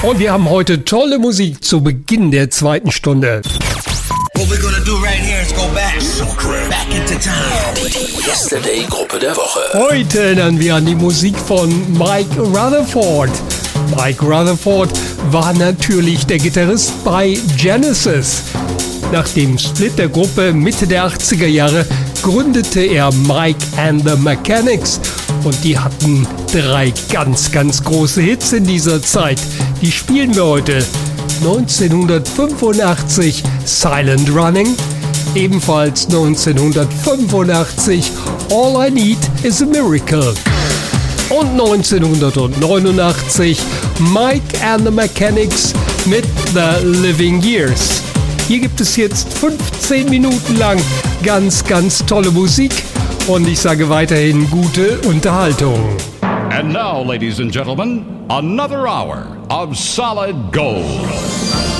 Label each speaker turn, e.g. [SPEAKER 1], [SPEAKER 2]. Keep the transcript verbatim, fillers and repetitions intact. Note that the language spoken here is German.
[SPEAKER 1] Und wir haben heute tolle Musik zu Beginn der zweiten Stunde.
[SPEAKER 2] What we're gonna do right here is go back, back into time.
[SPEAKER 3] Die Yesterday-Gruppe der Woche.
[SPEAKER 1] Heute erinnern wir an die Musik von Mike Rutherford. Mike Rutherford war natürlich der Gitarrist bei Genesis. Nach dem Split der Gruppe Mitte der achtziger Jahre gründete er Mike and the Mechanics. Und die hatten drei ganz, ganz große Hits in dieser Zeit. Die spielen wir heute. neunzehnhundertfünfundachtzig Silent Running, ebenfalls neunzehnhundertfünfundachtzig All I Need Is a Miracle und neunzehnhundertneunundachtzig Mike and the Mechanics mit The Living Years. Hier gibt es jetzt fünfzehn Minuten lang ganz, ganz tolle Musik und ich sage weiterhin gute Unterhaltung.
[SPEAKER 4] And now, ladies and gentlemen, another hour of solid gold.